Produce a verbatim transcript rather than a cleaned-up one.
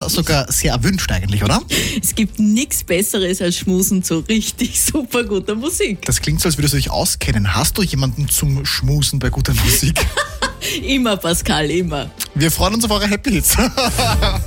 sogar sehr erwünscht eigentlich, oder? Es gibt nichts Besseres als Schmusen zu richtig super guter Musik. Das klingt so, als würdest du dich auskennen. Hast du jemanden zum Schmusen bei guter Musik? Immer, Pascal, immer. Wir freuen uns auf eure Happy Hits.